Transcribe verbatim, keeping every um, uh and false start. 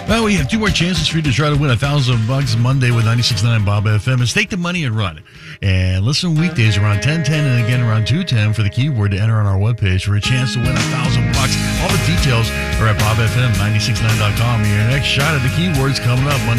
Well, we have two more chances for you to try to win a thousand bucks Monday with ninety-six point nine Bob F M. Is take the money and run. And listen weekdays around ten ten and again around two ten for the keyword to enter on our webpage for a chance to win a thousand bucks. All the details are at bob f m nine six nine dot com. Your next shot at the keywords coming up Monday.